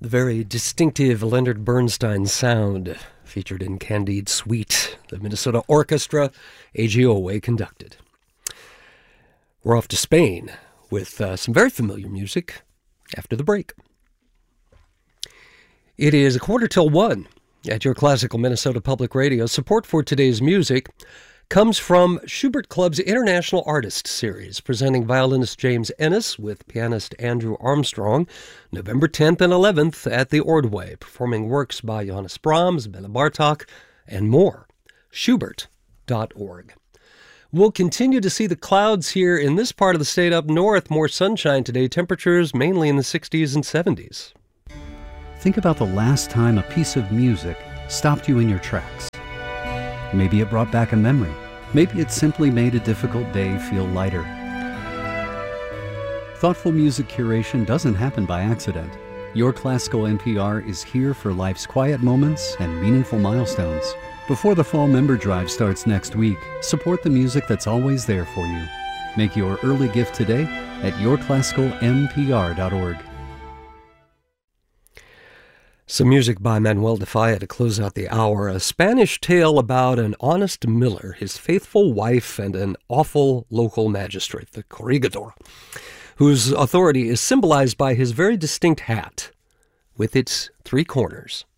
The very distinctive Leonard Bernstein sound featured in Candide Suite, the Minnesota Orchestra, A.G. Owe conducted. We're off to Spain with some very familiar music after the break. It is 1:45 at your classical Minnesota Public Radio. Support for today's music comes from Schubert Club's International Artist Series, presenting violinist James Ennis with pianist Andrew Armstrong, November 10th and 11th at the Ordway, performing works by Johannes Brahms, Bela Bartok, and more. Schubert.org. We'll continue to see the clouds here in this part of the state up north. More sunshine today, temperatures mainly in the 60s and 70s. Think about the last time a piece of music stopped you in your tracks. Maybe it brought back a memory. Maybe it simply made a difficult day feel lighter. Thoughtful music curation doesn't happen by accident. Your Classical NPR is here for life's quiet moments and meaningful milestones. Before the fall member drive starts next week, support the music that's always there for you. Make your early gift today at yourclassicalnpr.org. Some music by Manuel de Falla to close out the hour. A Spanish tale about an honest miller, his faithful wife, and an awful local magistrate, the corregidor, whose authority is symbolized by his very distinct hat with its three corners.